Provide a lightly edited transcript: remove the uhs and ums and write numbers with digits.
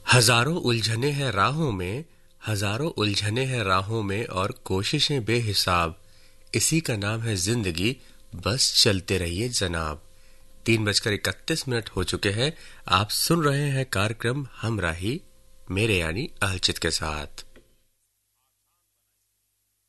हजारों उलझने हैं राहों में, हजारों उलझने हैं राहों में और कोशिशें बेहिसाब। इसी का नाम है जिंदगी, बस चलते रहिए जनाब। 3:31 हो चुके हैं। आप सुन रहे हैं कार्यक्रम हमराही, मेरे यानी अलचित के साथ।